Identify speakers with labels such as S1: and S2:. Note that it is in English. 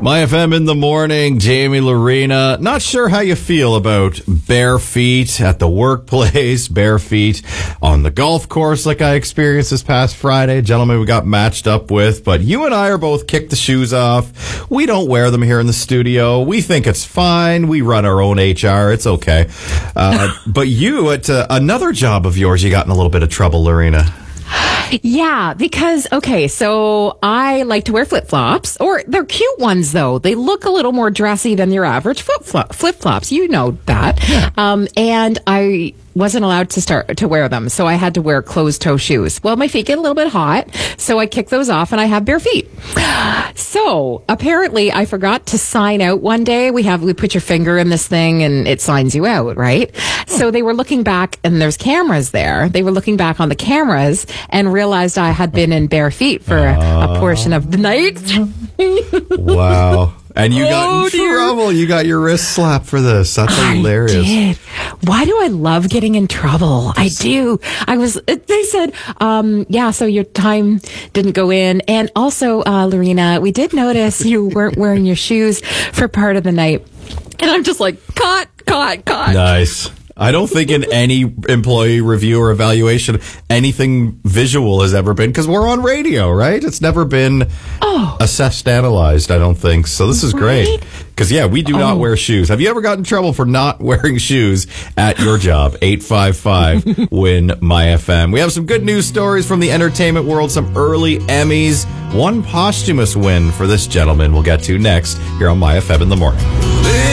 S1: My FM in the morning, Jamie Lorena. Not sure how you feel about bare feet at the workplace, bare feet on the golf course like I experienced this past Friday. Gentlemen we got matched up with, but you and I are both kicked the shoes off. We don't wear them here in the studio. We think it's fine. We run our own HR. It's okay. But you, at another job of yours, you got in a little bit of trouble, Lorena.
S2: Yeah, because, okay, so I like to wear flip-flops, or they're cute ones, though. They look a little more dressy than your average flip-flops. You know that. Yeah. And I wasn't allowed to wear them, so I had to wear closed-toe shoes. Well, my feet get a little bit hot, so I kick those off, and I have bare feet. So, apparently, I forgot to sign out one day. We put your finger in this thing, and it signs you out, right? So they were looking back, and there's cameras there. They were looking back on the cameras and realized I had been in bare feet for a portion of the night.
S1: Wow. And you got in trouble. You got your wrist slapped for this. That's hilarious.
S2: I did. Why do I love getting in trouble? I do. They said, so your time didn't go in. And also, Lorena, we did notice you weren't wearing your shoes for part of the night. And I'm just like, caught.
S1: Nice. I don't think in any employee review or evaluation anything visual has ever been, because we're on radio, right? It's never been assessed, analyzed, I don't think. So this is great. Because, we do not wear shoes. Have you ever gotten in trouble for not wearing shoes at your job? 855-WIN-MY-FM. We have some good news stories from the entertainment world, some early Emmys, one posthumous win for this gentleman we'll get to next here on My FM in the morning.